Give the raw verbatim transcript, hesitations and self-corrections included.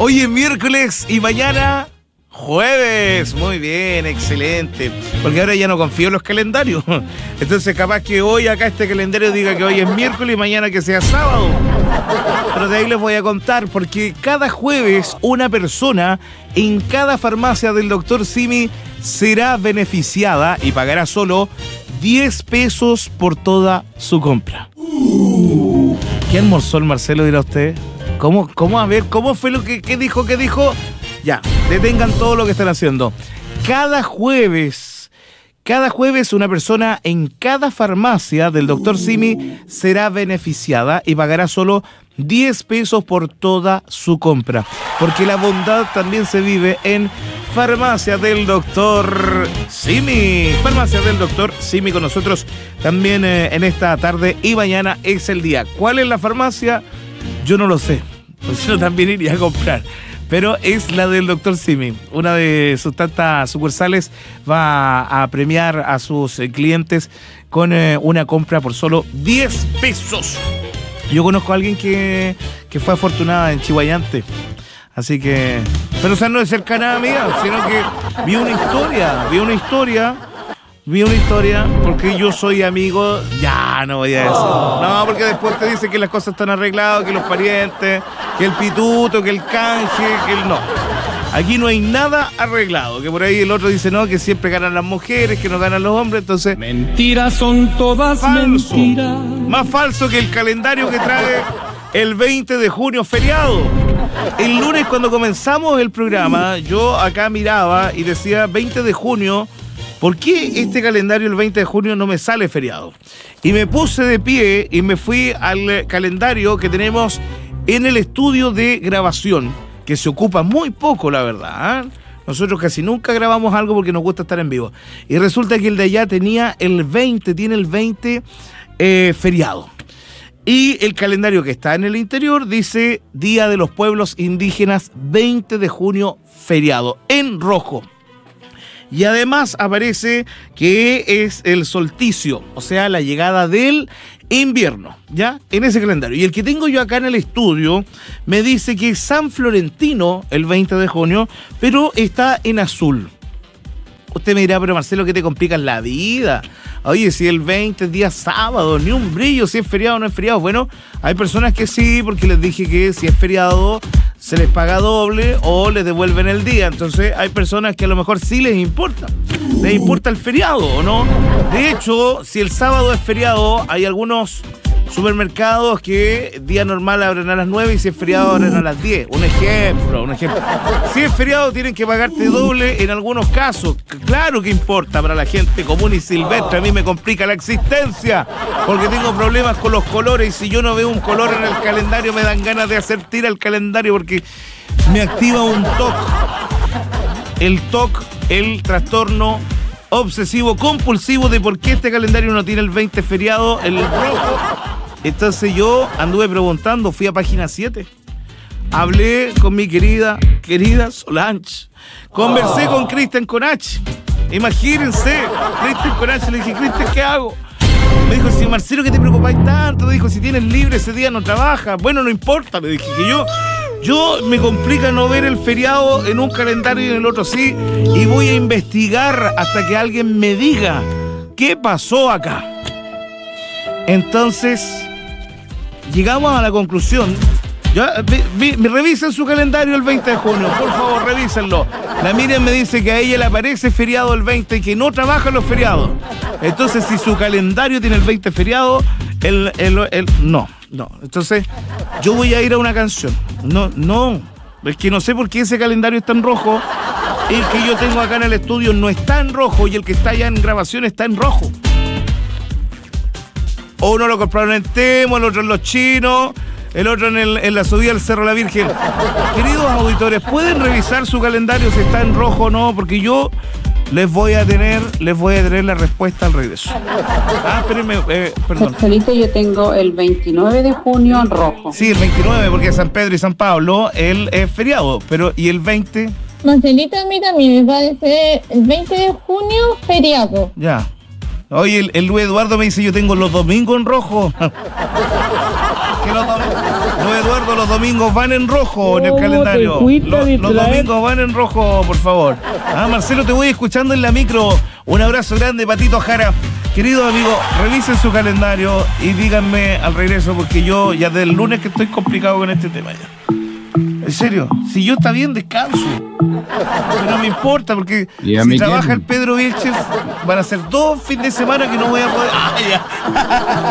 Hoy es miércoles y mañana jueves. Muy bien, excelente. Porque ahora ya no confío en los calendarios. Entonces capaz que hoy acá este calendario diga que hoy es miércoles y mañana que sea sábado. Pero de ahí les voy a contar, porque cada jueves una persona en cada farmacia del doctor Simi será beneficiada y pagará solo diez pesos por toda su compra. ¿Qué almorzó el Marcelo, dirá usted? ¿Cómo? ¿Cómo? A ver, ¿cómo fue lo que, que dijo? ¿Qué dijo? Ya, detengan todo lo que están haciendo. Cada jueves, cada jueves una persona en cada farmacia del doctor Simi será beneficiada y pagará solo diez pesos por toda su compra. Porque la bondad también se vive en Farmacia del doctor Simi. Farmacia del doctor Simi con nosotros también eh, en esta tarde y mañana es el día. ¿Cuál es la farmacia? Yo no lo sé. Pues yo también iría a comprar. Pero es la del doctor Simi. Una de sus tantas sucursales va a premiar a sus clientes con eh, una compra por solo diez pesos. Yo conozco a alguien que, que fue afortunada en Chihuayante. Así que... Pero o sea, no es cercana mía, sino que vi una historia, vi una historia, vi una historia, porque yo soy amigo... Ya, no voy a decir. No, porque después te dicen que las cosas están arregladas, que los parientes, que el pituto, que el canje, que el... No. Aquí no hay nada arreglado, que por ahí el otro dice no, que siempre ganan las mujeres, que no ganan los hombres, entonces... Mentiras son todas falso. Mentiras. Más falso que el calendario que trae el veinte de junio, feriado. El lunes cuando comenzamos el programa, yo acá miraba y decía veinte de junio, ¿por qué este calendario el veinte de junio no me sale feriado? Y me puse de pie y me fui al calendario que tenemos en el estudio de grabación, que se ocupa muy poco, la verdad, ¿eh? Nosotros casi nunca grabamos algo porque nos gusta estar en vivo. Y resulta que el de allá tenía el veinte, tiene el veinte eh, feriado. Y el calendario que está en el interior dice Día de los Pueblos Indígenas, veinte de junio, feriado, en rojo. Y además aparece que es el solsticio, o sea, la llegada del invierno, ¿ya? En ese calendario. Y el que tengo yo acá en el estudio me dice que es San Florentino, el veinte de junio, pero está en azul. Usted me dirá, pero Marcelo, ¿qué te complicas la vida? Oye, si el veinte es día sábado, ni un brillo, si es feriado o no es feriado. Bueno, hay personas que sí, porque les dije que si es feriado se les paga doble o les devuelven el día. Entonces hay personas que a lo mejor sí les importa. Les importa el feriado, ¿o no? De hecho, si el sábado es feriado, hay algunos supermercados que día normal abren a las nueve y si es feriado abren a las diez. Un ejemplo, un ejemplo. Si es feriado tienen que pagarte doble en algunos casos. Claro que importa para la gente común y silvestre. A mí me complica la existencia porque tengo problemas con los colores y si yo no veo un color en el calendario me dan ganas de hacer tira el calendario porque me activa un T O C. El T O C, el trastorno obsesivo compulsivo de por qué este calendario no tiene el veinte feriado, el rojo. Entonces yo anduve preguntando, fui a página siete, hablé con mi querida, querida Solange, conversé con Cristian Conach, imagínense, Cristian Conach, le dije, Cristian, ¿qué hago? Me dijo, si Marcelo, ¿qué te preocupáis tanto? Me dijo, si tienes libre ese día no trabajas. Bueno, no importa, le dije, que yo, yo me complica no ver el feriado en un calendario y en el otro sí, y voy a investigar hasta que alguien me diga qué pasó acá. Entonces, llegamos a la conclusión. Ya, vi, vi, me revisen su calendario el veinte de junio, por favor, revísenlo. La Miriam me dice que a ella le aparece feriado el veinte y que no trabaja los feriados. Entonces, si su calendario tiene el veinte feriado, el, el, el, no, no. Entonces, yo voy a ir a una canción. No, no. Es que no sé por qué ese calendario está en rojo. El que yo tengo acá en el estudio no está en rojo y el que está allá en grabación está en rojo. O uno lo compraron en Temo, el otro en los chinos, el otro en, el, en la subida del Cerro La Virgen. Queridos auditores, ¿pueden revisar su calendario si está en rojo o no? Porque yo les voy a tener, les voy a tener la respuesta al regreso. Ah, espérenme, eh, perdón. Marcelito, yo tengo el veintinueve de junio en rojo. Sí, el veintinueve, porque San Pedro y San Pablo, el es feriado, pero ¿y el veinte? Marcelito, a mí también me parece el veinte de junio feriado. Ya. Oye, el, el Luis Eduardo me dice, yo tengo los domingos en rojo. Que los, dom- Luis Eduardo, los domingos van en rojo en el ¿Cómo calendario. te fuiste Lo- a los distraer? domingos van en rojo, por favor. Ah, Marcelo, te voy escuchando en la micro. Un abrazo grande, Patito Jara. Querido amigo, revisen su calendario y díganme al regreso, porque yo ya del lunes que estoy complicado con este tema ya. En serio, si yo está bien, descanso. Pero no me importa, porque ¿Y a si mí trabaja quién? el Pedro Vilches, van a ser dos fines de semana que no voy a poder. Ah, ya.